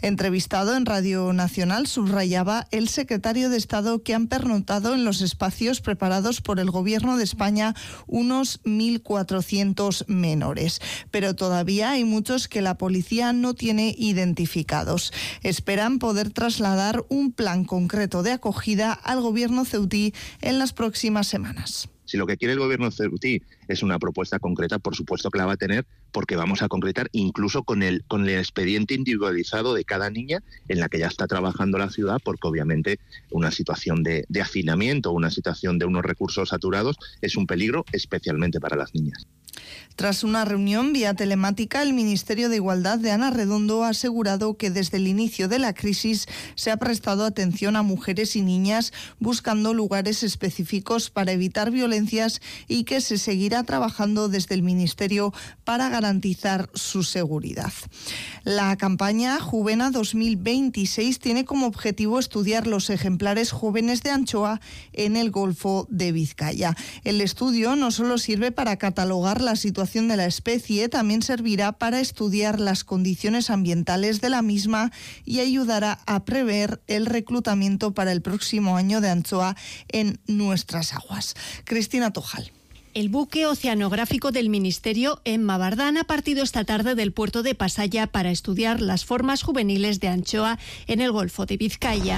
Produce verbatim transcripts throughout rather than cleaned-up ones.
Entrevistado en Radio Nacional, subrayaba el secretario de Estado que han pernoctado en los espacios preparados por el Gobierno de España unos mil cuatrocientos menores, pero todavía hay muchos que la policía no tiene identificados. Esperan poder trasladar un plan concreto de acogida al Gobierno ceutí en las próximas semanas. Si lo que quiere el gobierno ceutí es una propuesta concreta, por supuesto que la va a tener, porque vamos a concretar incluso con el, con el expediente individualizado de cada niña en la que ya está trabajando la ciudad, porque obviamente una situación de, de hacinamiento, una situación de unos recursos saturados es un peligro especialmente para las niñas. Tras una reunión vía telemática, el Ministerio de Igualdad de Ana Redondo ha asegurado que desde el inicio de la crisis se ha prestado atención a mujeres y niñas buscando lugares específicos para evitar violencias y que se seguirá trabajando desde el Ministerio para garantizar su seguridad. La campaña Juvena dos mil veintiséis tiene como objetivo estudiar los ejemplares jóvenes de anchoa en el Golfo de Vizcaya. El estudio no solo sirve para catalogar la situación de la especie, también servirá para estudiar las condiciones ambientales de la misma y ayudará a prever el reclutamiento para el próximo año de anchoa en nuestras aguas. Cristina Tojal. El buque oceanográfico del Ministerio Emma Bardán ha partido esta tarde del puerto de Pasaya para estudiar las formas juveniles de anchoa en el Golfo de Vizcaya.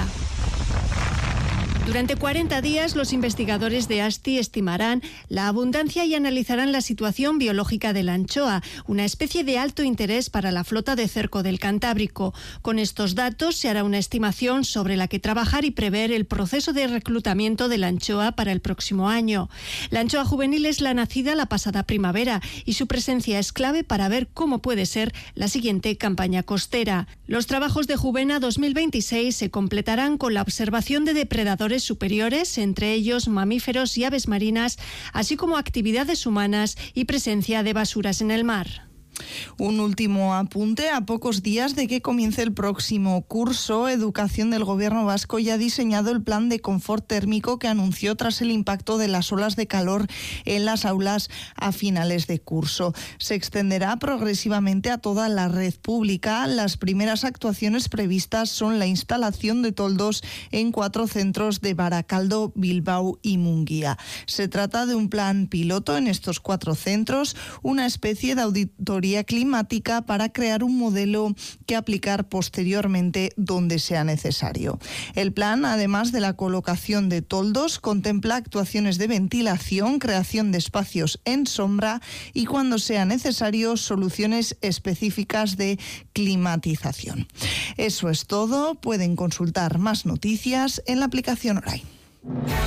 Durante cuarenta días, los investigadores de ASTI estimarán la abundancia y analizarán la situación biológica de la anchoa, una especie de alto interés para la flota de cerco del Cantábrico. Con estos datos se hará una estimación sobre la que trabajar y prever el proceso de reclutamiento de la anchoa para el próximo año. La anchoa juvenil es la nacida la pasada primavera y su presencia es clave para ver cómo puede ser la siguiente campaña costera. Los trabajos de Juvena dos mil veintiséis se completarán con la observación de depredadores superiores, entre ellos mamíferos y aves marinas, así como actividades humanas y presencia de basuras en el mar. Un último apunte. A pocos días de que comience el próximo curso, Educación del Gobierno vasco ya ha diseñado el plan de confort térmico que anunció tras el impacto de las olas de calor en las aulas a finales de curso. Se extenderá progresivamente a toda la red pública. Las primeras actuaciones previstas son la instalación de toldos en cuatro centros de Baracaldo, Bilbao y Munguía. Se trata de un plan piloto en estos cuatro centros, una especie de auditoría climática para crear un modelo que aplicar posteriormente donde sea necesario. El plan, además de la colocación de toldos, contempla actuaciones de ventilación, creación de espacios en sombra y, cuando sea necesario, soluciones específicas de climatización. Eso es todo. Pueden consultar más noticias en la aplicación Orai.